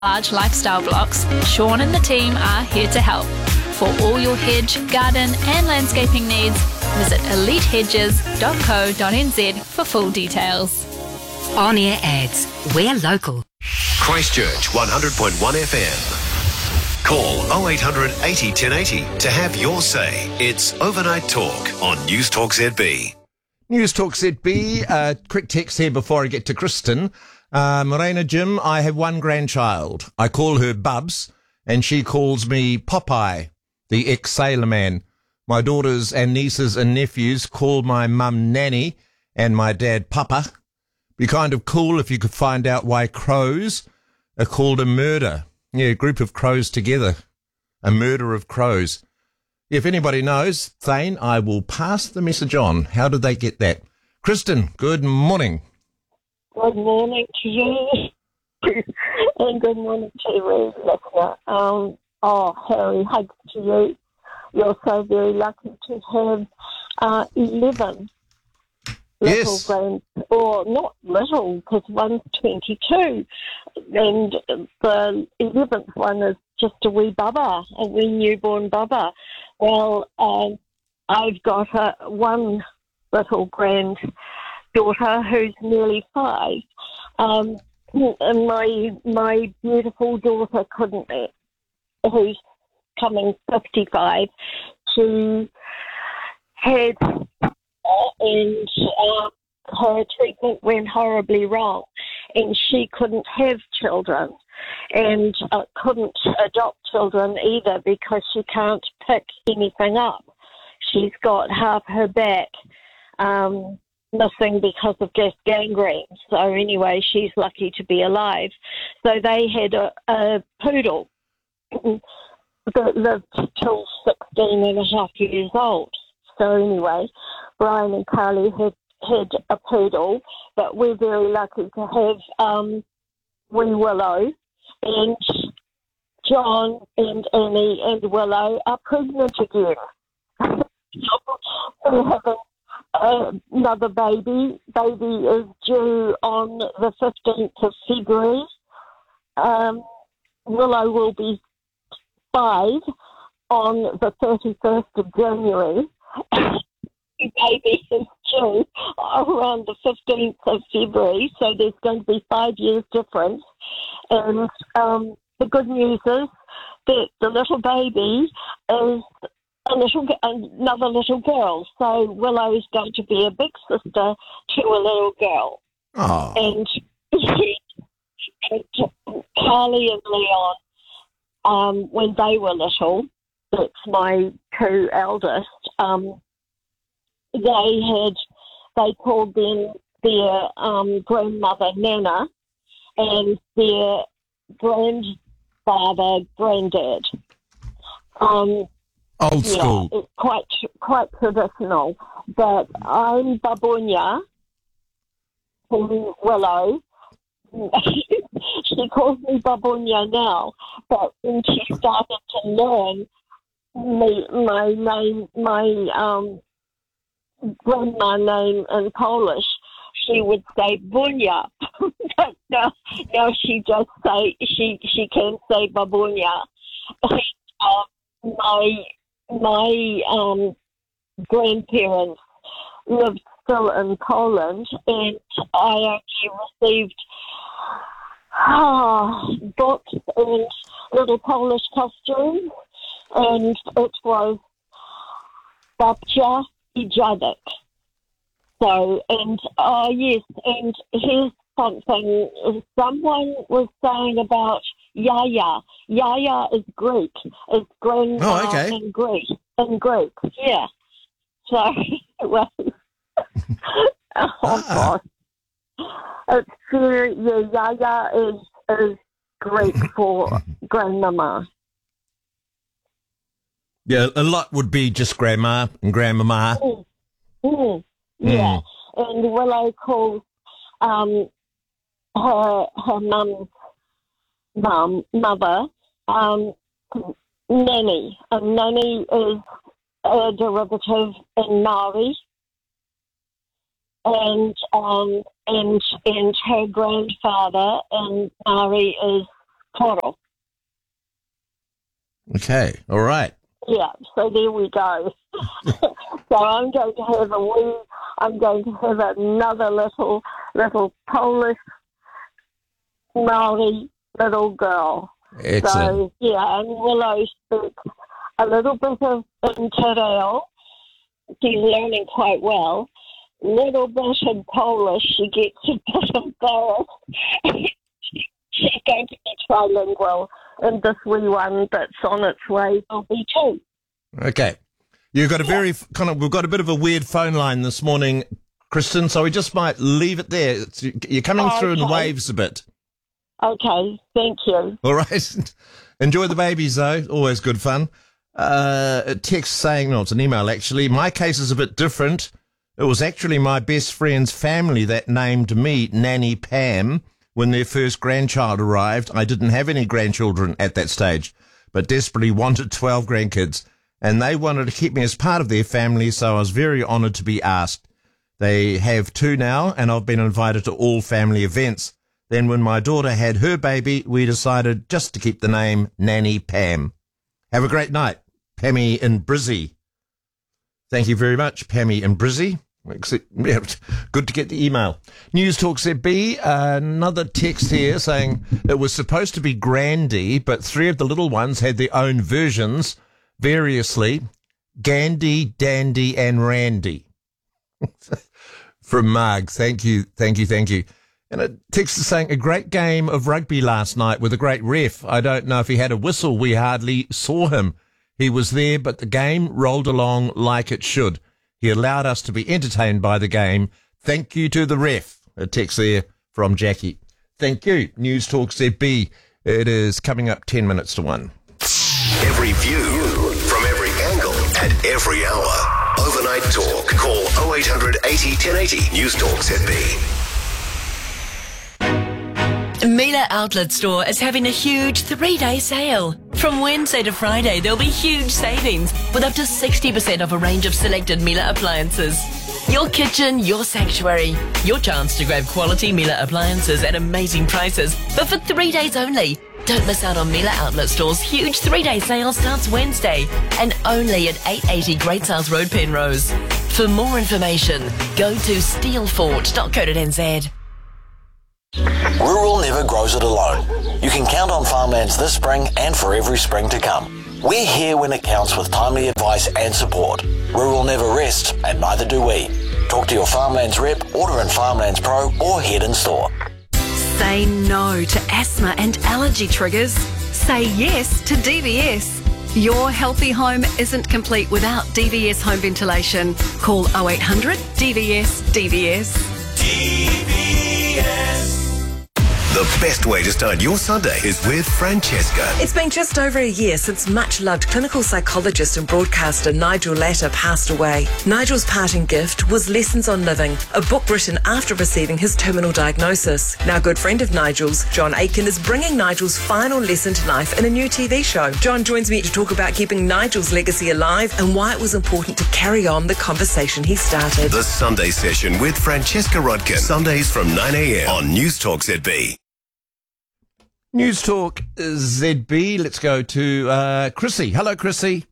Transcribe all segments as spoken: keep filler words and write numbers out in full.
large lifestyle blocks, Sean and the team are here to help. For all your hedge, garden and landscaping needs, visit elite hedges dot co dot n z for full details. On-air ads. We're local. Christchurch one hundred point one F M. Call oh eight hundred eighty ten eighty to have your say. It's Overnight Talk on News Talk Z B. News Talk Z B. Uh, quick text here before I get to Kristen. Uh, Morena Jim, I have one grandchild. I call her Bubs, and she calls me Popeye, the ex-sailor man. My daughters and nieces and nephews call my mum Nanny and my dad Papa. Be kind of cool if you could find out why crows are called a murder. Yeah, a group of crows together. A murder of crows. If anybody knows, Thane, I will pass the message on. How did they get that? Kristen, good morning. Good morning to you, and good morning to you, listener. Um, oh, Harry, hugs to you. You're so very lucky to have uh, eleven little Yes. grand, or not little, because one's twenty-two, and the eleventh one is just a wee bubba, a wee newborn bubba. Well, um, I've got a, one little grand daughter who's nearly five, um, and my my beautiful daughter couldn't, who's coming fifty-five, she had, uh, and uh, her treatment went horribly wrong, and she couldn't have children, and uh, couldn't adopt children either because she can't pick anything up. She's got half her back Um, missing because of gas gangrene. So anyway, she's lucky to be alive. So they had a, a poodle that lived till sixteen and a half years old. So anyway, Brian and Carly had, had a poodle, but we're very lucky to have um, wee Willow, and John and Annie and Willow are pregnant again. We're having Uh, another baby. Baby is due on the fifteenth of February. Um, Willow will be five on the thirty-first of January. Baby is due around the fifteenth of February, so there's going to be five years difference. And um, the good news is that the little baby is A little, another little girl. So Willow is going to be a big sister to a little girl. Oh. And, and Carly and Leon, um, when they were little, that's my two eldest, um, they had, they called them their um, grandmother Nana and their grandfather Granddad. Um, Old school. Yeah, it's quite quite traditional. But I'm Babunya, from Willow. She calls me Babunya now, but when she started to learn me, my name, my um, grandma name in Polish, she would say Bunya. But now, now she just say she she can say Babunya. um, my My um, grandparents lived still in Poland, and I only received oh, books and little Polish costumes, and it was Babcia i Dziadek. So, and, oh yes, and here's something someone was saying about Yaya. Yaya is Greek. It's grandma Oh, okay. in Greek. In Greek, yeah. So, well, oh Ah. God. It's very, yeah, Yaya is, is Greek for grandmama. Yeah, a lot would be just grandma and grandmama. Mm. Mm. Yeah. And Willow calls um, her her mum's mum, mother, um, Nanny. And Nanny is a derivative in Maori. And um and and her grandfather in Maori is Toro. Okay, all right. Yeah, so there we go. So I'm going to have a wee, I'm going to have another little, little Polish Māori little girl. Excellent. So, yeah, and Willow speaks a little bit of Te Reo. She's learning quite well. Little bit in Polish, she gets a bit embarrassed. She's going to be trilingual, and this wee one that's on its way will be too. Okay. You've got a very kind of, we've got a bit of a weird phone line this morning, Kristen, so we just might leave it there. It's, you're coming Oh, through in okay. waves a bit. Okay, thank you. All right. Enjoy the babies, though. Always good fun. Uh, a text saying, no, it's an email actually. My case is a bit different. It was actually my best friend's family that named me Nanny Pam when their first grandchild arrived. I didn't have any grandchildren at that stage, but desperately wanted twelve grandkids. And they wanted to keep me as part of their family, so I was very honoured to be asked. They have two now, and I've been invited to all family events. Then when my daughter had her baby, we decided just to keep the name Nanny Pam. Have a great night, Pammy in Brizzy. Thank you very much, Pammy in Brizzy. Good to get the email. News Talk Z B, uh, another text here saying it was supposed to be Grandy, but three of the little ones had their own versions, variously, Gandhi, Dandy, and Randy. From Marg, thank you, thank you, thank you. And a text is saying, a great game of rugby last night with a great ref. I don't know if he had a whistle. We hardly saw him. He was there, but the game rolled along like it should. He allowed us to be entertained by the game. Thank you to the ref. A text there from Jackie. Thank you. News Talk Z B. It is coming up ten minutes to one. Every view from every angle at every hour. Overnight Talk. Call oh eight hundred eighty ten eighty. News Talk Z B. Mila Outlet Store is having a huge three-day sale. From Wednesday to Friday, there'll be huge savings with up to sixty percent off a range of selected Mila appliances. Your kitchen, your sanctuary. Your chance to grab quality Mila appliances at amazing prices, but for three days only. Don't miss out on Mila Outlet Store's huge three-day sale starts Wednesday and only at eight eighty Great South Road, Penrose. For more information, go to steelfort dot co dot n z. Rural never grows it alone. You can count on Farmlands this spring and for every spring to come. We're here when it counts with timely advice and support. Rural never rests, and neither do we. Talk to your Farmlands rep, order in Farmlands Pro, or head in store. Say no to asthma and allergy triggers. Say yes to D V S. Your healthy home isn't complete without D V S home ventilation. Call oh eight hundred D V S D V S. D V S. The best way to start your Sunday is with Francesca. It's been just over a year since much-loved clinical psychologist and broadcaster Nigel Latta passed away. Nigel's parting gift was Lessons on Living, a book written after receiving his terminal diagnosis. Now, a good friend of Nigel's, John Aiken, is bringing Nigel's final lesson to life in a new T V show. John joins me to talk about keeping Nigel's legacy alive and why it was important to carry on the conversation he started. The Sunday Session with Francesca Rodkin. Sundays from nine a.m. on News Talk Z B. News Talk Z B. Let's go to uh, Chrissy. Hello, Chrissy.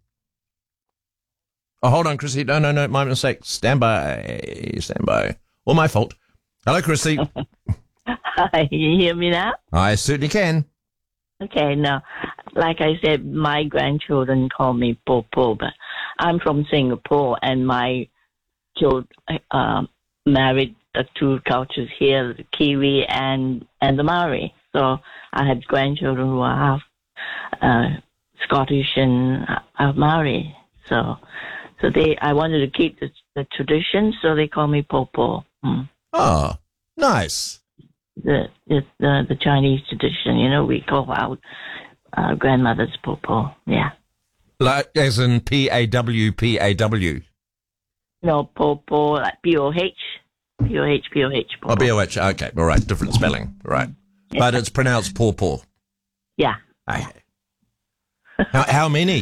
Oh, hold on, Chrissy. No, no, no. My mistake. Stand by. Stand by. All my fault. Hello, Chrissy. Hi, you hear me now? I certainly can. Okay, now, like I said, my grandchildren call me Popo, but I'm from Singapore, and my children uh, married the two cultures here, the Kiwi and, and the Maori. So I had grandchildren who are half uh, Scottish and half Maori. So, so they, I wanted to keep the, the tradition, so they call me Popo. Mm. Oh, nice. The, the the the Chinese tradition, you know, we call out uh, grandmothers Popo. Yeah. Like as in P A W P A W. No, Popo, like P O H, P O H, P O H. Oh, B O H. Okay, all right, different spelling, right? Yeah. But it's pronounced paw paw. Yeah. Okay. how, how many?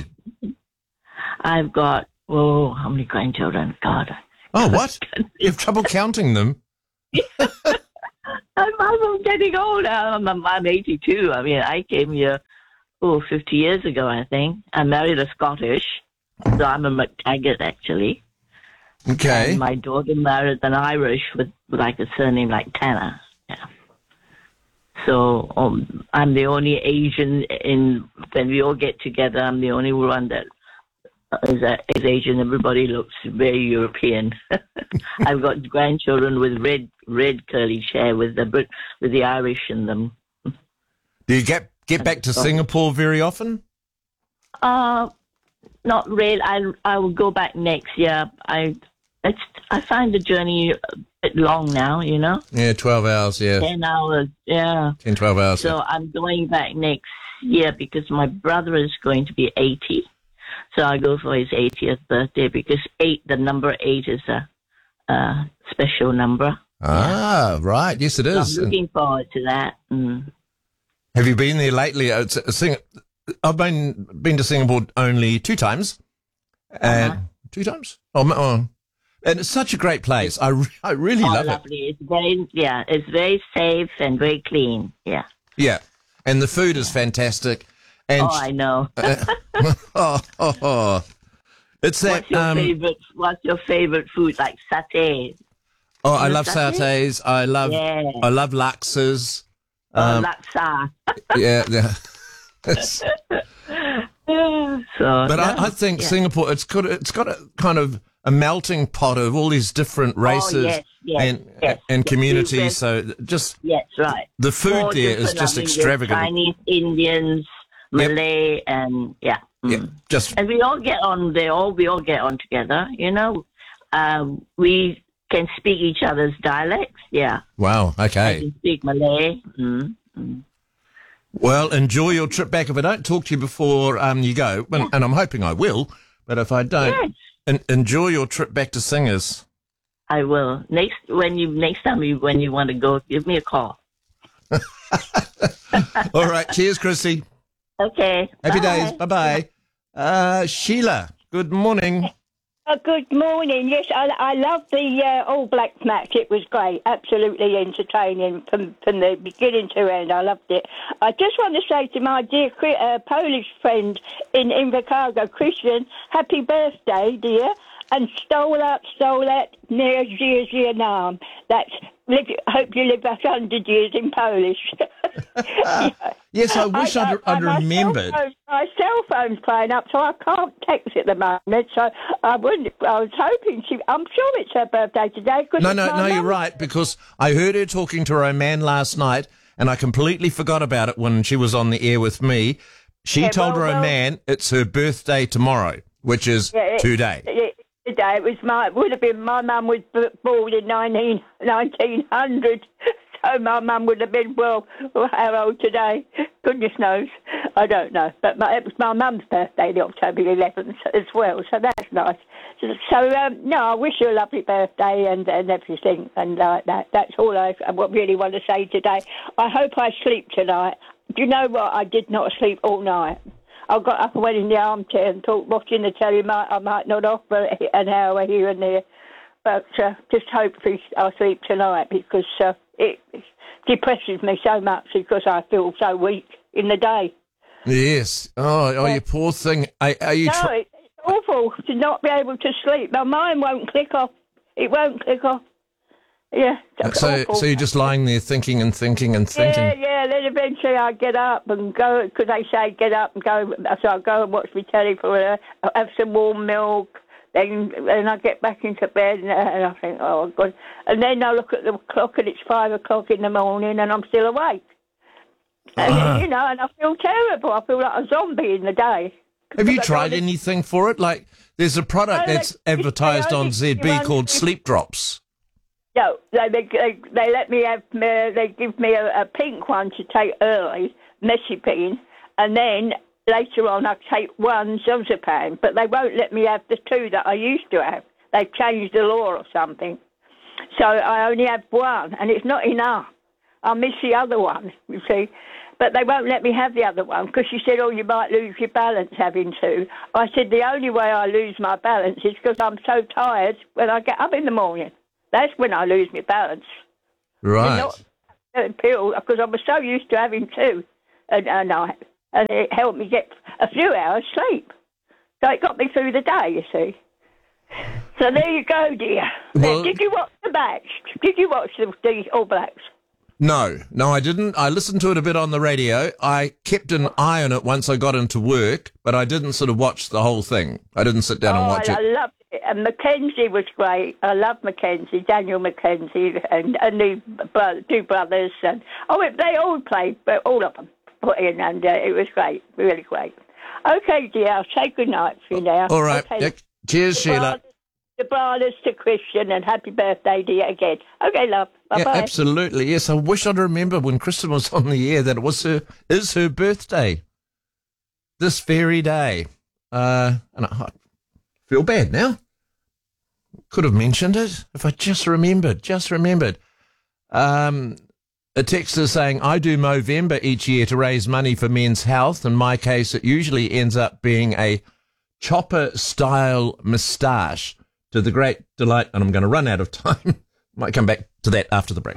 I've got, oh, how many grandchildren? God. Oh, what? You have trouble counting them? I'm, I'm getting old now. I'm, I'm, I'm eighty-two. I mean, I came here, oh, fifty years ago, I think. I married a Scottish, so I'm a McTaggart, actually. Okay. And my daughter married an Irish with, with like a surname like Tanner. Yeah. So um, I'm the only Asian in, when we all get together, I'm the only one that is, uh, is Asian. Everybody looks very European. I've got grandchildren with red red curly hair with the Brit- with the Irish in them. Do you get get back to Singapore very often? Uh, not really. I I will go back next year. I it's I find the journey a bit long now, you know. Yeah, twelve hours, yeah. Ten hours, yeah. ten, twelve hours. So yeah. I'm going back next year because my brother is going to be eighty. So I go for his eightieth birthday because eight, the number eight is a, a special number. Ah, yeah. Right. Yes, it is. So I'm looking forward to that. Mm. Have you been there lately? It's a Sing- I've been been to Singapore only two times. And Uh-huh. Two times? Oh, oh, and it's such a great place. I, re- I really Oh, love lovely. it. It's very, yeah, it's very safe and very clean. Yeah. Yeah. And the food is fantastic. And Oh, I know. oh, oh, oh. It's that. What's your um, favorite? What's your favorite food? Like satay. Oh, I You love satay? satays. I love. Yeah. I love laksas. Oh, Um, laksa. yeah, yeah. It's- So, but no, I, I think yeah. Singapore, it's got a, it's got a kind of a melting pot of all these different races yes, yes, and yes. and The communities. food So just Yes, right. the food All there is different, just I mean, there's extravagant. Chinese, Indians, Yep. Malay, and yeah. Mm. Yeah, just And we all get on. They all we all get on together. You know, um, we can speak each other's dialects. Yeah, wow. I Okay. can speak Malay. Mm. Mm. Well, enjoy your trip back. If I don't talk to you before um, you go, and, and I'm hoping I will, but if I don't, Yes, en- enjoy your trip back to Singers. I will. Next when you next time you when you want to go, give me a call. All right. Cheers, Chrissy. Okay. Happy bye. days. Bye-bye. Uh, Sheila, good morning. Uh, good morning. Yes, I, I love the uh, All Blacks match. It was great, absolutely entertaining from, from the beginning to end. I loved it. I just want to say to my dear uh, Polish friend in Invercargill, Christian, happy birthday, dear. And Stolat, Stolat, near Zia Nam. That's, live, hope you live a hundred years in Polish. Uh, yes, I wish I- I'd, I- I'd my remembered. Cell phone, my cell phone's playing up, so I can't text at the moment. So I wouldn't. I was hoping she. I'm sure it's her birthday today. Cause No, it's no, my no, you're mum's. right, because I heard her talking to Roman last night, and I completely forgot about it when she was on the air with me. She Yeah, told well, well- Roman it's her birthday tomorrow, which is Yeah, it- today. it- Today it was my. It would have been my mum was b- born in nineteen, nineteen hundred. So my mum would have been, well, how old today? Goodness knows. I don't know. But my, it was my mum's birthday, the October eleventh as well, so that's nice. So, so um, no, I wish you a lovely birthday and, and everything and like that. That's all I, I really want to say today. I hope I sleep tonight. Do you know what? I did not sleep all night. I got up and went in the armchair and thought, watching the telly, might, I might not off for an hour here and there. But uh, just hopefully I'll sleep tonight because uh, it depresses me so much because I feel so weak in the day. Yes. Oh, oh, you poor thing. Are, are you? No, Tr- it's awful to not be able to sleep. My mind won't click off. It won't click off. Yeah, it's so, awful. so you're just lying there thinking and thinking and thinking. Yeah, yeah. Then eventually I get up and go because they say get up and go. So I go and watch my telly for a, have some warm milk. Then, then I get back into bed and, and I think, oh God. And then I look at the clock and it's five o'clock in the morning and I'm still awake. And Ah. you know, and I feel terrible. I feel like a zombie in the day. Have you Because I tried don't- anything for it? Like, there's a product No, that's they- advertised they on only- Z B they called only- Sleep Drops. No, they, they they they let me have uh, they give me a, a pink one to take early, Messipine, and then later on I take one Zozapam, but they won't let me have the two that I used to have. They've changed the law or something, so I only have one, and it's not enough. I miss the other one, you see. But they won't let me have the other one because she said, oh, you might lose your balance having two. I said, the only way I lose my balance is because I'm so tired when I get up in the morning. That's when I lose my balance. They're Right. not, a pill because I was so used to having two a, a night, and it helped me get a few hours sleep. So it got me through the day, you see. So there you go, dear. Well, Did you watch the match? Did you watch the, the All Blacks? No, no, I didn't. I listened to it a bit on the radio. I kept an eye on it once I got into work, but I didn't sort of watch the whole thing. I didn't sit down oh, and watch I, it. I loved it. And Mackenzie was great. I love Mackenzie, Daniel Mackenzie, and, and the bro- two brothers. And oh, they all played, but all of them put in, and uh, it was great, really great. Okay, dear, I'll say good night for you now. All right. Okay. Yeah, cheers, Sheila. The brothers to Christian, and happy birthday, dear, again. Okay, love. Bye-bye. Yeah, absolutely. Yes, I wish I'd remember when Kristen was on the air that it was her, is her birthday. This very day. Uh, and I, I feel bad now. Could have mentioned it if I just remembered, just remembered. Um, a texter saying, I do Movember each year to raise money for men's health. In my case, it usually ends up being a chopper-style moustache. To the great delight, and I'm going to run out of time. Might come back to that after the break.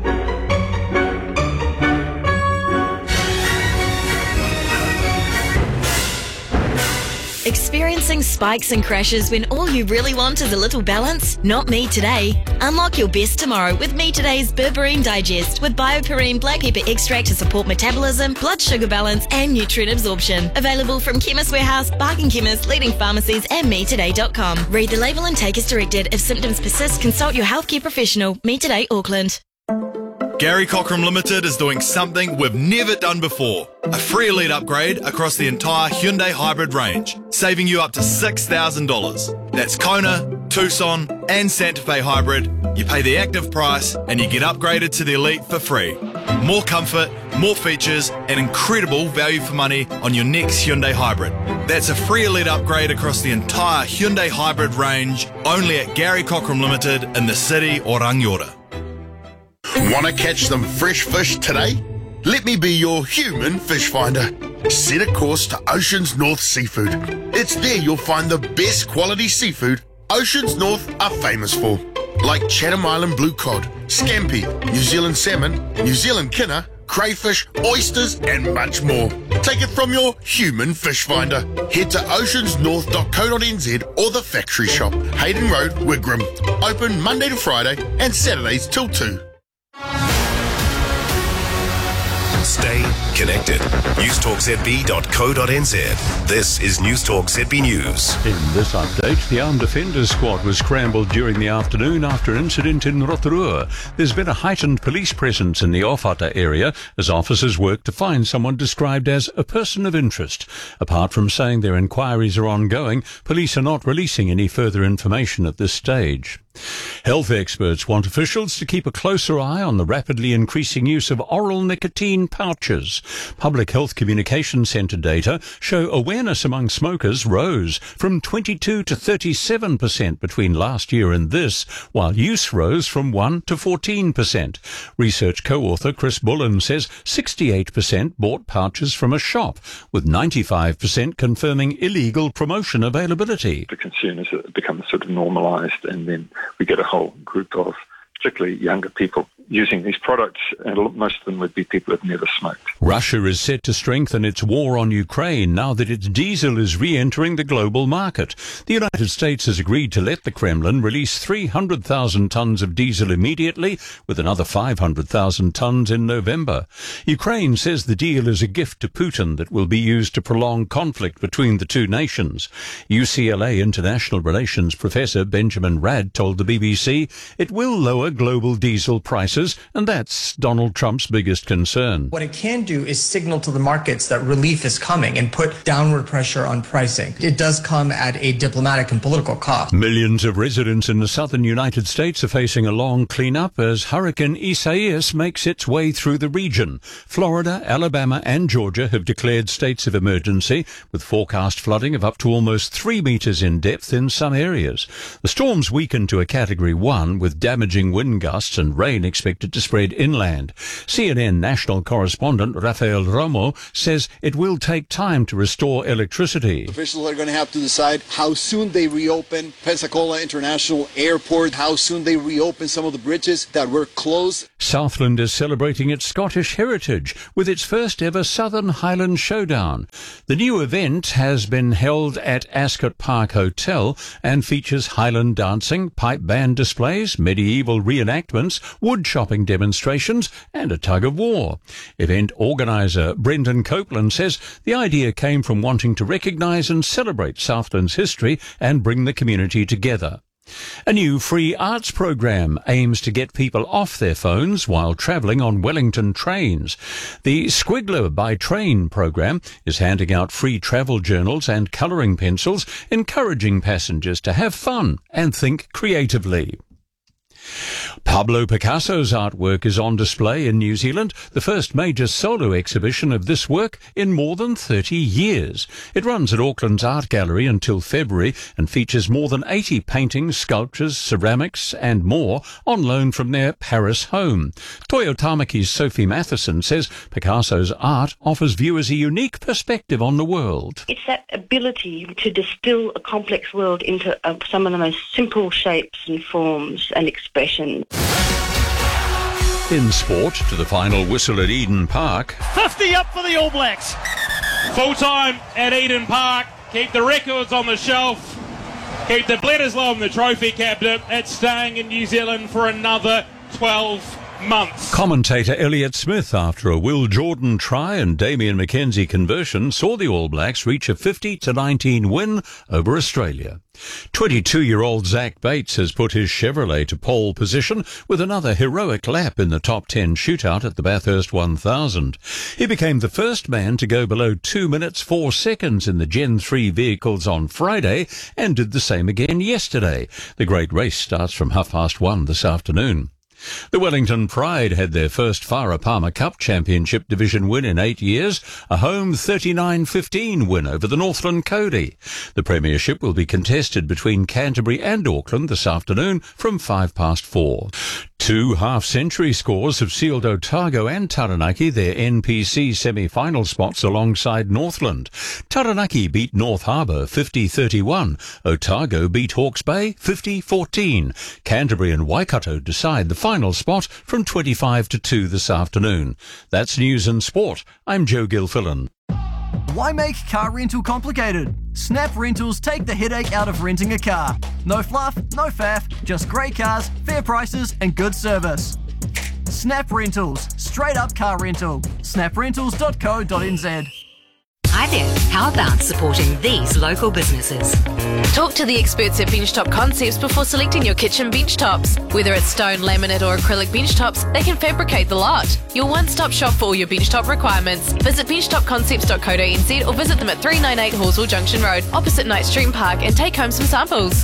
Experiencing spikes and crashes when all you really want is a little balance? Not me today. Unlock your best tomorrow with Me Today's Berberine Digest with BioPerine black pepper extract to support metabolism, blood sugar balance and nutrient absorption. Available from Chemist Warehouse, Barking Chemist, leading pharmacies and me today dot com. Read the label and take as directed. If symptoms persist, consult your healthcare professional. Me Today Auckland. Gary Cockram Limited is doing something we've never done before. A free Elite upgrade across the entire Hyundai Hybrid range, saving you up to six thousand dollars. That's Kona, Tucson and Santa Fe Hybrid. You pay the active price and you get upgraded to the Elite for free. More comfort, more features and incredible value for money on your next Hyundai Hybrid. That's a free Elite upgrade across the entire Hyundai Hybrid range, only at Gary Cockram Limited in the city or Rangiora. Want to catch some fresh fish today? Let me be your human fish finder. Set a course to Oceans North Seafood. It's there you'll find the best quality seafood Oceans North are famous for, like Chatham Island blue cod, scampi, New Zealand salmon, New Zealand kinner, crayfish, oysters and much more. Take it from your human fish finder. Head to oceans north dot co dot n z or the factory shop, Hayden Road, Wigram. Open Monday to Friday and Saturdays till two. Stay connected. newstalk z b dot co dot n z. This is Newstalk Z B News. In this update, the Armed Defenders Squad was scrambled during the afternoon after an incident in Rotorua. There's been a heightened police presence in the Ofata area as officers work to find someone described as a person of interest. Apart from saying their inquiries are ongoing, police are not releasing any further information at this stage. Health experts want officials to keep a closer eye on the rapidly increasing use of oral nicotine pouches. Public Health Communication Centre data show awareness among smokers rose from twenty-two to thirty-seven percent between last year and this, while use rose from one to fourteen percent. Research co-author Chris Bullen says sixty-eight percent bought pouches from a shop, with ninety-five percent confirming illegal promotion availability. The consumers become sort of normalised, and then we get a whole group of particularly younger people using these products, and most of them would be people who've never smoked. Russia is set to strengthen its war on Ukraine now that its diesel is re-entering the global market. The United States has agreed to let the Kremlin release three hundred thousand tons of diesel immediately, with another five hundred thousand tons in November. Ukraine says the deal is a gift to Putin that will be used to prolong conflict between the two nations. U C L A International Relations professor Benjamin Rad told the B B C it will lower global diesel prices, and that's Donald Trump's biggest concern. What it can do is signal to the markets that relief is coming and put downward pressure on pricing. It does come at a diplomatic and political cost. Millions of residents in the southern United States are facing a long cleanup as Hurricane Isaias makes its way through the region. Florida, Alabama and Georgia have declared states of emergency, with forecast flooding of up to almost three metres in depth in some areas. The storm's weakened to a Category one with damaging winds wind gusts and rain expected to spread inland. C N N national correspondent Rafael Romo says it will take time to restore electricity. Officials are going to have to decide how soon they reopen Pensacola International Airport, how soon they reopen some of the bridges that were closed. Southland is celebrating its Scottish heritage with its first ever Southern Highland Showdown. The new event has been held at Ascot Park Hotel and features Highland dancing, pipe band displays, medieval reenactments, wood chopping demonstrations and a tug of war. Event organiser Brendan Copeland says the idea came from wanting to recognise and celebrate Southland's history and bring the community together. A new free arts program aims to get people off their phones while travelling on Wellington trains. The Squiggler by Train program is handing out free travel journals and colouring pencils, encouraging passengers to have fun and think creatively. Pablo Picasso's artwork is on display in New Zealand, the first major solo exhibition of this work in more than thirty years. It runs at Auckland's Art Gallery until February and features more than eighty paintings, sculptures, ceramics and more on loan from their Paris home. Toyo Tamaki's Sophie Matheson says Picasso's art offers viewers a unique perspective on the world. It's that ability to distill a complex world into uh, some of the most simple shapes and forms and expressions. In sport, to the final whistle at Eden Park. fifty up for the All Blacks. Full time at Eden Park. Keep the records on the shelf. Keep the Bledisloe and the trophy cabinet. It's staying in New Zealand for another twelve months. Commentator Elliot Smith, after a Will Jordan try and Damian McKenzie conversion, saw the All Blacks reach a fifty to nineteen win over Australia. twenty-two-year-old Zach Bates has put his Chevrolet to pole position with another heroic lap in the top ten shootout at the Bathurst one thousand. He became the first man to go below two minutes four seconds in the Gen three vehicles on Friday and did the same again yesterday. The great race starts from half past one this afternoon. The Wellington Pride had their first Farah Palmer Cup Championship Division win in eight years, a home thirty-nine fifteen win over the Northland Cody. The premiership will be contested between Canterbury and Auckland this afternoon from five past four. Two half-century scores have sealed Otago and Taranaki their N P C semi-final spots alongside Northland. Taranaki beat North Harbour fifty thirty-one. Otago beat Hawke's Bay fifty fourteen. Canterbury and Waikato decide the final spot from twenty-five to two this afternoon. That's News and Sport. I'm Joe Gilfillan. Why make car rental complicated? Snap Rentals take the headache out of renting a car. No fluff, no faff, just great cars, fair prices and good service. Snap Rentals, straight up car rental. snap rentals dot co dot n z. Hi there, how about supporting these local businesses? Talk to the experts at Benchtop Concepts before selecting your kitchen bench tops. Whether it's stone, laminate or acrylic bench tops, they can fabricate the lot. Your one-stop shop for all your bench top requirements. Visit benchtop concepts dot co dot n z or visit them at three ninety-eight Horsell Junction Road, opposite Knight Stream Park, and take home some samples.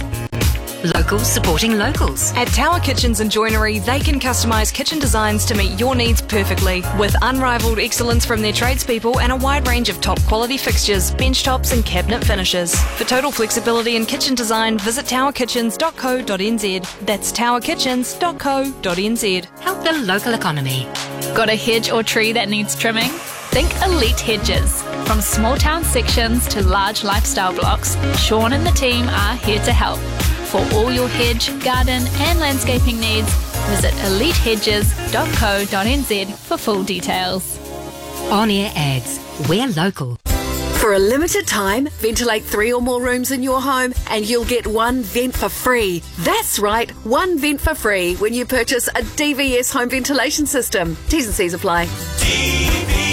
Locals supporting locals. At Tower Kitchens and Joinery, they can customise kitchen designs to meet your needs perfectly, with unrivaled excellence from their tradespeople and a wide range of top quality fixtures, bench tops and cabinet finishes. For total flexibility in kitchen design, visit tower kitchens dot co dot n z. That's tower kitchens dot co dot n z. Help the local economy. Got a hedge or tree that needs trimming? Think Elite Hedges. From small town sections to large lifestyle blocks, Sean and the team are here to help. For all your hedge, garden and landscaping needs, visit elite hedges dot co dot n z for full details. On-air ads. We're local. For a limited time, ventilate three or more rooms in your home and you'll get one vent for free. That's right, one vent for free when you purchase a D V S home ventilation system. T's and C's apply. D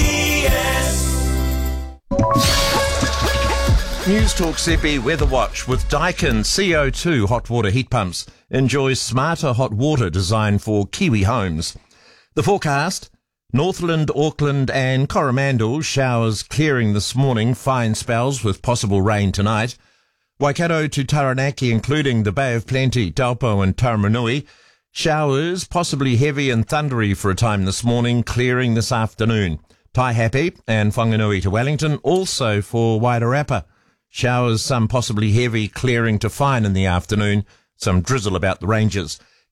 V S. News Talk Z B Weather Watch with Daikin C O two hot water heat pumps. Enjoy smarter hot water designed for Kiwi homes. The forecast: Northland, Auckland and Coromandel, showers clearing this morning, fine spells with possible rain tonight. Waikato to Taranaki, including the Bay of Plenty, Taupo and Taumarunui, showers possibly heavy and thundery for a time this morning, clearing this afternoon. Taihape and Whanganui to Wellington, also for Wairarapa. Showers, some possibly heavy, clearing to fine in the afternoon. Some drizzle about the ranges.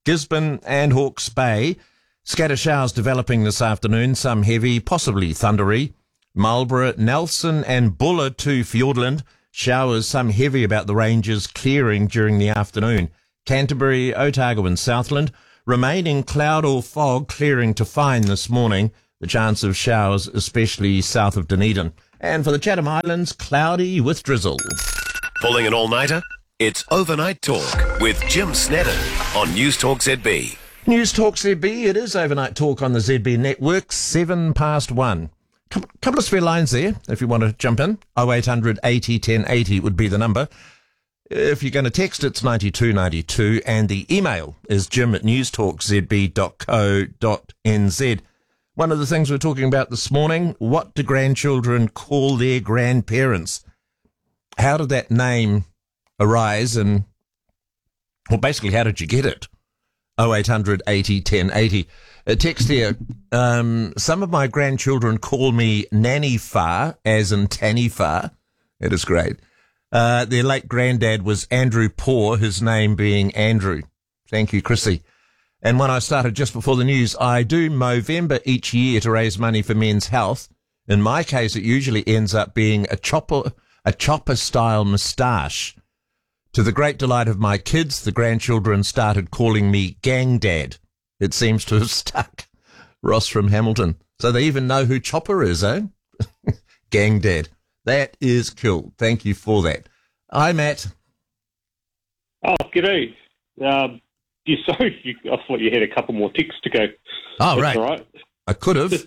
Gisborne and Hawke's Bay. Scatter showers developing this afternoon, some heavy, possibly thundery. Marlborough, Nelson and Buller to Fiordland. Showers, some heavy about the ranges, clearing during the afternoon. Canterbury, Otago and Southland. Remaining cloud or fog, clearing to fine this morning. The chance of showers, especially south of Dunedin. And for the Chatham Islands, cloudy with drizzle. Pulling an all-nighter? It's Overnight Talk with Jim Snedden on News Talk Z B. News Talk Z B, it is Overnight Talk on the Z B network, seven past one. Couple, couple of spare lines there, if you want to jump in. oh eight hundred eighty ten eighty would be the number. If you're going to text, it's ninety-two ninety-two, and the email is jim at newstalkzb dot co dot n z. One of the things we're talking about this morning, what do grandchildren call their grandparents? How did that name arise, and, well, basically, how did you get it? oh eight hundred eighty ten eighty. A text here, um, some of my grandchildren call me Nanny Far, as in Tanny Far. It is great. Uh, their late granddad was Andrew Poor, his name being Andrew. Thank you, Chrissy. And when I started just before the news, I do Movember each year to raise money for men's health. In my case, it usually ends up being a chopper, a chopper-style moustache. To the great delight of my kids, the grandchildren started calling me Gang Dad. It seems to have stuck. Ross from Hamilton. So they even know who Chopper is, eh? Gang Dad. That is cool. Thank you for that. Hi, Matt. Oh, g'day. Um, you, sorry, you, I thought you had a couple more ticks to go. Oh, that's right. All right. I could have.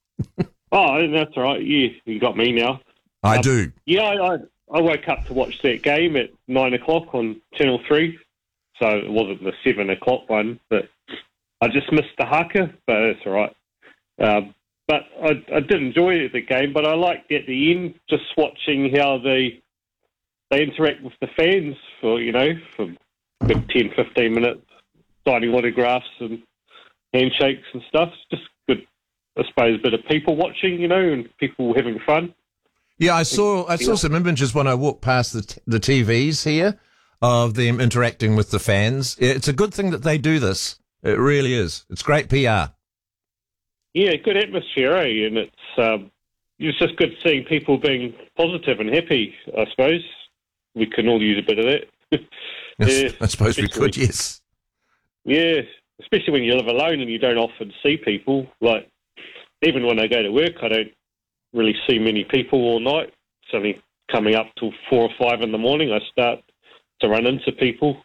Oh, that's all right. Yeah, you got me now. I um, do. Yeah, I, I, I woke up to watch that game at nine o'clock on Channel three. So it wasn't the seven o'clock one, but I just missed the haka, but that's all right. Um, but I, I did enjoy the game, but I liked at the end just watching how they they interact with the fans for, you know, for good ten, fifteen minutes, signing autographs and handshakes and stuff. It's just good, I suppose, a bit of people watching, you know, and people having fun. Yeah, I saw I saw some images when I walked past the t- the T Vs here of them interacting with the fans. It's a good thing that they do this. It really is. It's great P R. Yeah, good atmosphere, eh? And it's um, it's just good seeing people being positive and happy, I suppose. We can all use a bit of that. Yes, yeah, I suppose we could, yes. Yeah, especially when you live alone and you don't often see people. Like, even when I go to work, I don't really see many people all night. It's only coming up till four or five in the morning I start to run into people.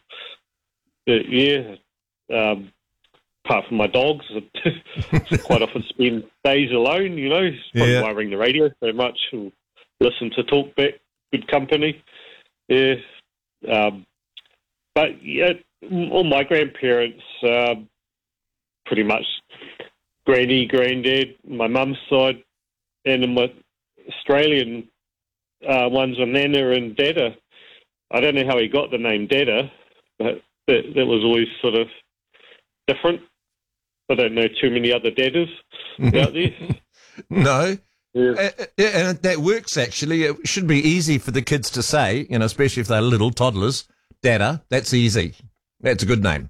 But yeah, um, apart from my dogs, I quite often spend days alone, you know, probably Yeah. why I ring the radio so much or listen to talkback, good company. Yeah. Um, but yeah, all my grandparents, uh, pretty much granny, granddad, my mum's side, and in my Australian uh, ones are Nana and Dada. I don't know how he got the name Dada, but that, that was always sort of different. I don't know too many other Dadas out there. No. Yeah. Uh, uh, and that works, actually. It should be easy for the kids to say, you know, especially if they're little toddlers. Dada, that's easy. That's a good name.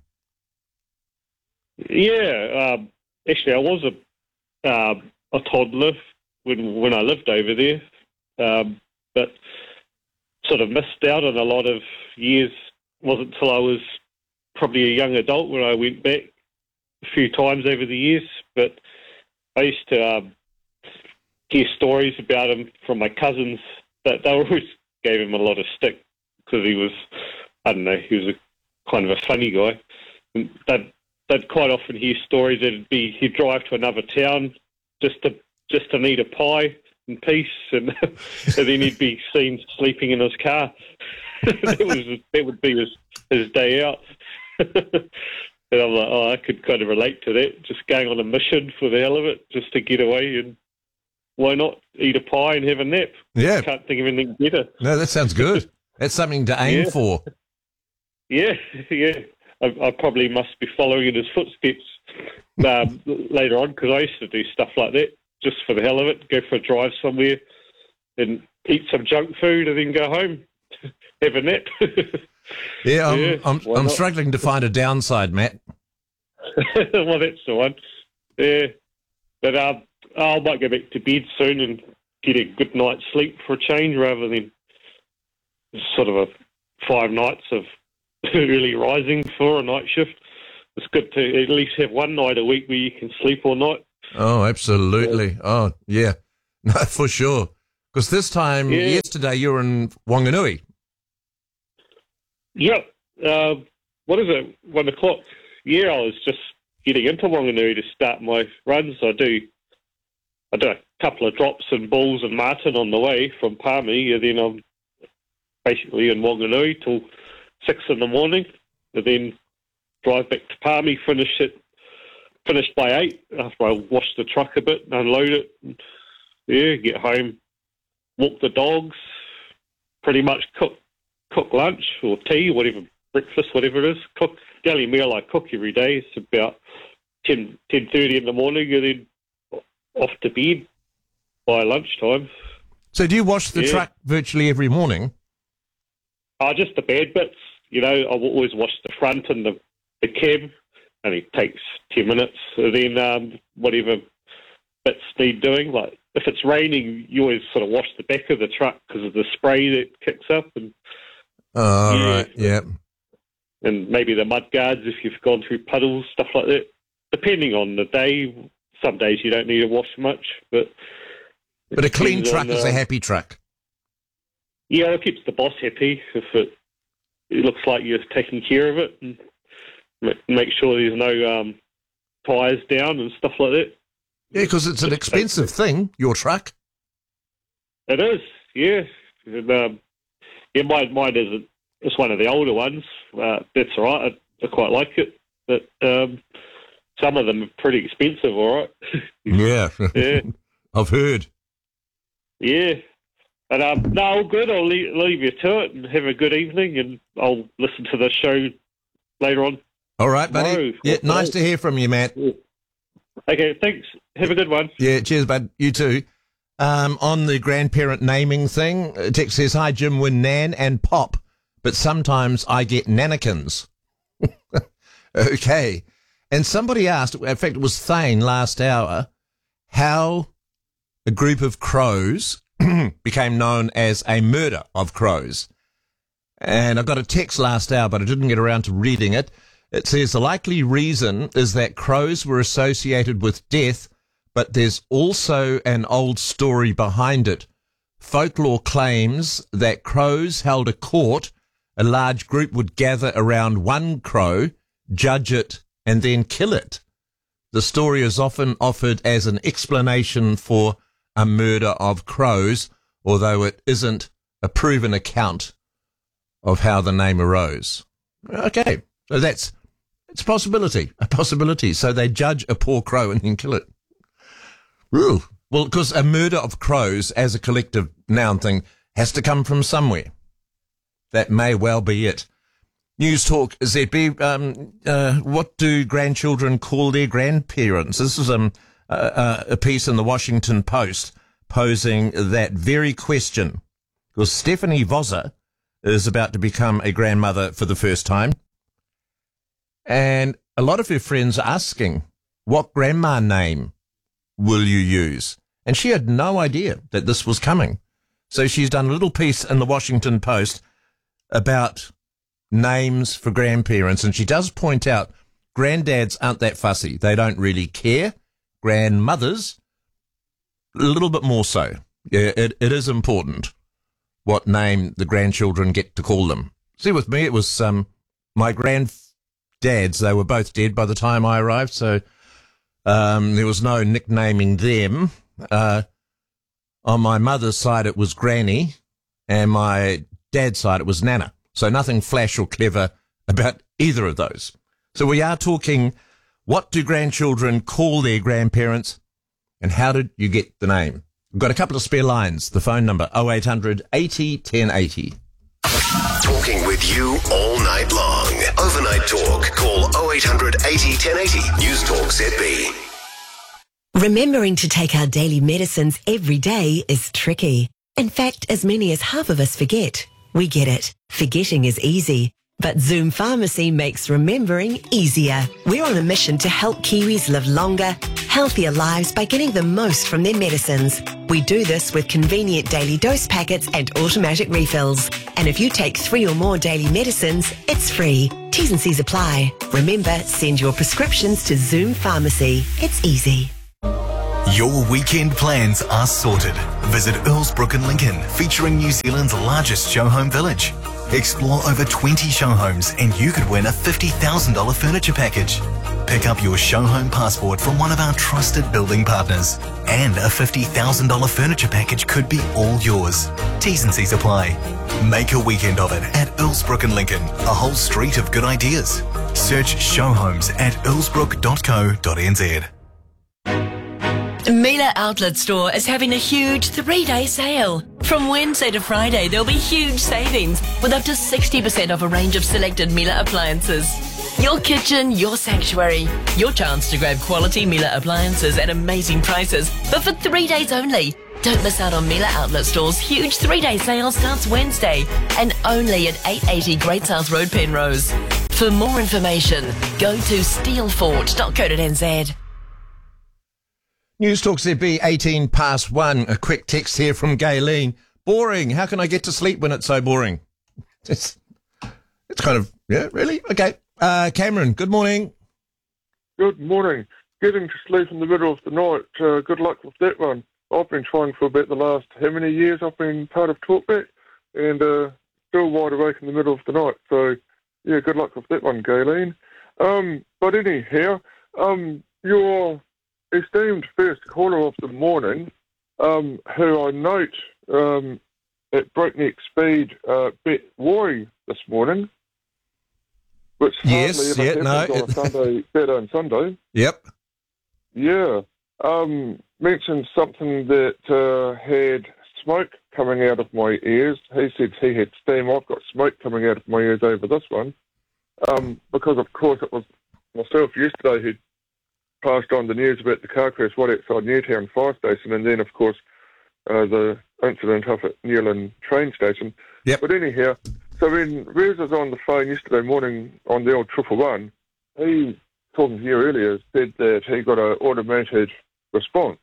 Yeah. Um, actually, I was a uh, a toddler when when I lived over there, um, but sort of missed out on a lot of years. It wasn't until I was probably a young adult when I went back a few times over the years. But I used to um, hear stories about him from my cousins that they always gave him a lot of stick because he was, I don't know, he was a kind of a funny guy. And they'd, they'd quite often hear stories that it'd be he'd drive to another town just to just to need a pie in peace, and, and then he'd be seen sleeping in his car. that was that would be his his day out. And I'm like, oh, I could kind of relate to that. Just going on a mission for the hell of it, just to get away, and why not eat a pie and have a nap? Yeah. Can't think of anything better. No, that sounds good. That's something to aim Yeah. for. Yeah, yeah. I, I probably must be following in his footsteps um, later on, because I used to do stuff like that just for the hell of it. Go for a drive somewhere and eat some junk food and then go home, have a nap. Yeah, I'm, Yeah, I'm, why I'm not? struggling to find a downside, Matt. well, that's the one. Yeah. But um, I might go back to bed soon and get a good night's sleep for a change rather than sort of a five nights of early rising for a night shift. It's good to at least have one night a week where you can sleep all night. Oh, absolutely. Oh, yeah. No, for sure. Because this time, Yeah. yesterday, you were in Wanganui. Yep. Uh, what is it? One o'clock. Yeah, I was just getting into Wanganui to start my runs. I do I do a couple of drops in Bulls and Martin on the way from Palmy, and then I'm basically in Wanganui till six in the morning, and then drive back to Palmy, finish it, finish by eight after I wash the truck a bit, unload it, and, yeah, get home, walk the dogs, pretty much cook cook lunch or tea, whatever, breakfast, whatever it is. Cook the only meal I cook every day is about ten ten thirty in the morning, and then off to bed by lunchtime. So do you wash the Yeah. truck virtually every morning? Oh, just the bad bits. You know, I always wash the front and the, the cab. Only takes ten minutes. And then um, whatever bits need doing. Like if it's raining, you always sort of wash the back of the truck because of the spray that kicks up. And Oh, Yeah. right, yeah. and maybe the mud guards if you've gone through puddles, stuff like that. Depending on the day. Some days you don't need to wash much, but... it But a clean depends truck on, is uh, a happy truck. Yeah, it keeps the boss happy if it, it looks like you're taking care of it, and ma- make sure there's no um, tyres down and stuff like that. Yeah, because it's an expensive thing, your truck. It is, yeah. And, um, yeah, mine, mine is it's one of the older ones. Uh, that's all right. I, I quite like it, but um, some of them are pretty expensive. All right. Yeah. Yeah. I've heard. Yeah. And um, no, all good. I'll leave, leave you to it and have a good evening, and I'll listen to the show later on. All right, buddy. Tomorrow. Yeah, nice to hear from you, Matt. Okay, thanks. Have a good one. Yeah, cheers, bud. You too. Um, on the grandparent naming thing, uh, Tex says, hi, Jim, we're Nan and Pop, but sometimes I get nannikins. Okay. And somebody asked, in fact, it was Thane last hour, how a group of crows became known as a murder of crows. And I got a text last hour, but I didn't get around to reading it. It says the likely reason is that crows were associated with death, but there's also an old story behind it. Folklore claims that crows held a court. A large group would gather around one crow, judge it, and then kill it. The story is often offered as an explanation for a murder of crows, although it isn't a proven account of how the name arose. Okay, so that's it's a possibility, a possibility. So they judge a poor crow and then kill it. Ooh. Well, because a murder of crows as a collective noun thing has to come from somewhere. That may well be it. News Talk Z B. Um, uh, what do grandchildren call their grandparents? This is um, uh, a piece in the Washington Post posing that very question. Because Stephanie Voser is about to become a grandmother for the first time. And a lot of her friends are asking, what grandma name will you use? And she had no idea that this was coming. So she's done a little piece in the Washington Post about names for grandparents. And she does point out granddads aren't that fussy. They don't really care. Grandmothers, a little bit more so. Yeah, it, it is important what name the grandchildren get to call them. See, with me, it was um, my granddads. They were both dead by the time I arrived, so um, there was no nicknaming them. Uh, on my mother's side, it was Granny, and my dad's side, it was Nana. So nothing flash or clever about either of those. So we are talking, what do grandchildren call their grandparents, and how did you get the name? We've got a couple of spare lines. The phone number, oh eight hundred eighty ten eighty. Talking with you all night long. Overnight Talk. Call oh eight hundred eighty ten eighty. News Talk Z B. Remembering to take our daily medicines every day is tricky. In fact, as many as half of us forget. We get it. Forgetting is easy. But Zoom Pharmacy makes remembering easier. We're on a mission to help Kiwis live longer, healthier lives by getting the most from their medicines. We do this with convenient daily dose packets and automatic refills. And if you take three or more daily medicines, it's free. T's and C's apply. Remember, send your prescriptions to Zoom Pharmacy. It's easy. Your weekend plans are sorted. Visit Earlsbrook in Lincoln, featuring New Zealand's largest show home village. Explore over twenty show homes and you could win a fifty thousand dollars furniture package. Pick up your show home passport from one of our trusted building partners. And a fifty thousand dollars furniture package could be all yours. T's and C's apply. Make a weekend of it at Earlsbrook in Lincoln, a whole street of good ideas. Search show homes at earlsbrook dot co dot n z. Miele Outlet Store is having a huge three-day sale. From Wednesday to Friday, there'll be huge savings with up to sixty percent off a range of selected Miele appliances. Your kitchen, your sanctuary. Your chance to grab quality Miele appliances at amazing prices, but for three days only. Don't miss out on Miele Outlet Store's huge three-day sale starts Wednesday and only at eight eighty Great South Road, Penrose. For more information, go to steelfort dot co dot n z. News Talk Z B, eighteen past one. A quick text here from Gayleen. Boring. How can I get to sleep when it's so boring? It's, it's kind of, yeah, really? Okay. Uh, Cameron, good morning. Good morning. Getting to sleep in the middle of the night, uh, good luck with that one. I've been trying for about the last, how many years I've been part of Talkback, and uh, still wide awake in the middle of the night. So, yeah, good luck with that one, Gayleen. Um, but anyhow, um, your esteemed first caller of the morning, um, who I note um, at breakneck speed uh, bet Roy this morning, which yes, hardly ever yeah, happens no. on a Sunday, Saturday and Sunday. Yep. Yeah. Um, mentioned something that uh, had smoke coming out of my ears. He said he had steam. I've got smoke coming out of my ears over this one. Um, because, of course, it was myself yesterday who passed on the news about the car crash right outside Newtown Fire Station, and then, of course, uh, the incident up at Newland train station. Yep. But anyhow, so when Rez was on the phone yesterday morning on the old triple one, he, talking to you earlier, said that he got an automated response.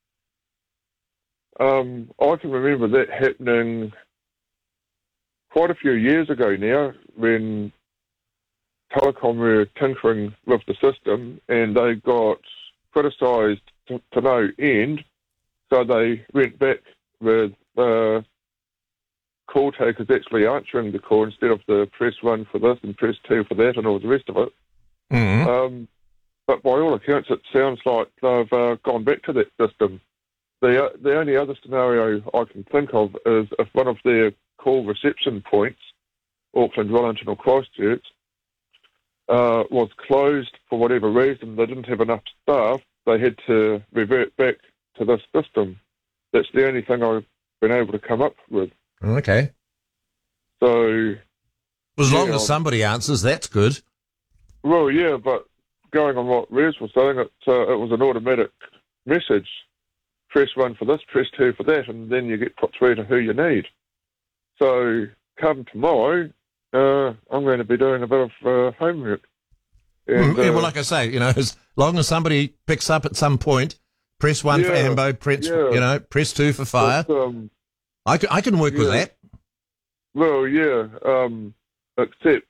Um, I can remember that happening quite a few years ago now when Telecom were tinkering with the system and they got criticised to, to no end, so they went back with uh, call takers actually answering the call instead of the press one for this and press two for that and all the rest of it. Mm-hmm. Um, but by all accounts, it sounds like they've uh, gone back to that system. The, uh, the only other scenario I can think of is if one of their call reception points, Auckland, Wellington or Christchurch, Uh, was closed for whatever reason. They didn't have enough staff. They had to revert back to this system. That's the only thing I've been able to come up with. Okay. So, As long yeah, as somebody answers, that's good. Well, yeah, but going on what Rez was saying, it, uh, it was an automatic message. Press one for this, press two for that, and then you get put through to who you need. So, come tomorrow, Uh, I'm going to be doing a bit of uh, homework. And, Mm, yeah, uh, well, like I say, you know, as long as somebody picks up at some point, press one for Yeah, ambo, press, yeah. you know, press two for fire. But, um, I can, I can work with yeah. that. Well, yeah, um, except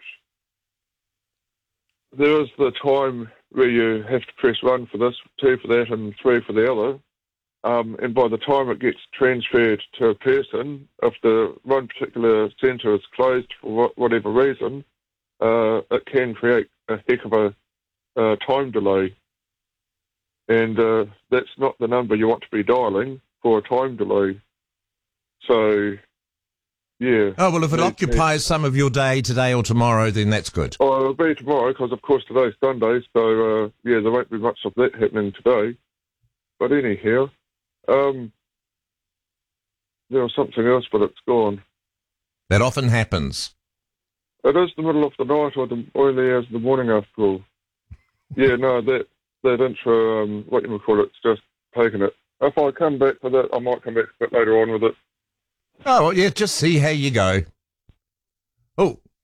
there is the time where you have to press one for this, two for that, and three for the other. Um, and by the time it gets transferred to a person, if the one particular centre is closed for wha- whatever reason, uh, it can create a heck of a uh, time delay. And uh, that's not the number you want to be dialing for a time delay. So, yeah. Oh, well, if it Need- occupies some of your day today or tomorrow, then that's good. Oh, it'll be tomorrow because, of course, today's Sunday, so, uh, yeah, there won't be much of that happening today. But anyhow, um, there was something else, but it's gone. That often happens. It is the middle of the night or the early hours of the morning after all. Yeah, no, that, that intro, um, what you would call it, it's just taking it. If I come back to that, I might come back a bit later on with it. Oh, well, yeah, just see how you go. Oh,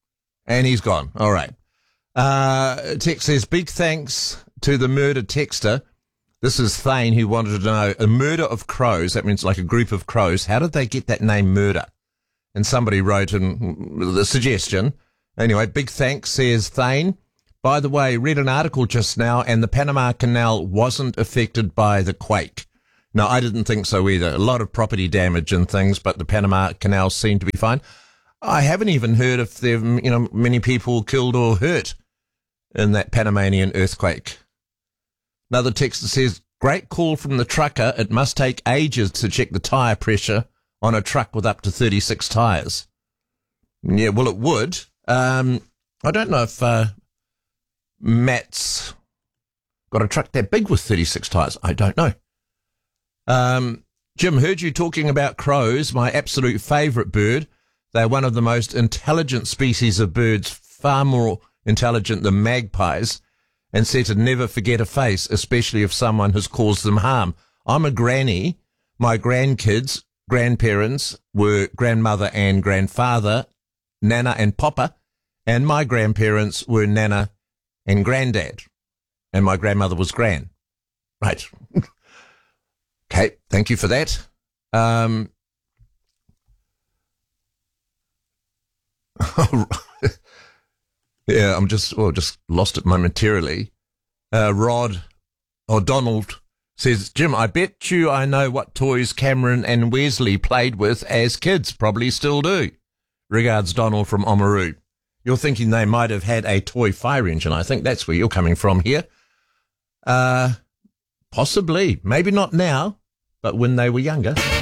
And he's gone. All right. Uh, text says, big thanks to the murder texter. This is Thane, who wanted to know, a murder of crows, that means like a group of crows. How did they get that name murder? And somebody wrote in the suggestion. Anyway, big thanks, says Thane. By the way, read an article just now, and the Panama Canal wasn't affected by the quake. No, I didn't think so either. A lot of property damage and things, but the Panama Canal seemed to be fine. I haven't even heard if there, you know, many people killed or hurt in that Panamanian earthquake. Another texter says, great call from the trucker. It must take ages to check the tyre pressure on a truck with up to thirty-six tyres. Yeah, well, it would. Um, I don't know if uh, Matt's got a truck that big with thirty-six tyres. I don't know. Um, Jim, heard you talking about crows, my absolute favourite bird. They're one of the most intelligent species of birds, far more intelligent than magpies, and said to never forget a face, especially if someone has caused them harm. I'm a granny. My grandkids, grandparents were grandmother and grandfather, Nana and Papa, and my grandparents were Nana and Granddad, and my grandmother was Gran. Right. Okay, thank you for that. Um, yeah, I'm just, well, just lost it momentarily. Uh, Rod, or Donald, says, Jim, I bet you I know what toys Cameron and Wesley played with as kids. Probably still do. Regards, Donald from Oamaru. You're thinking they might have had a toy fire engine. I think that's where you're coming from here. Uh, possibly. Maybe not now, but when they were younger.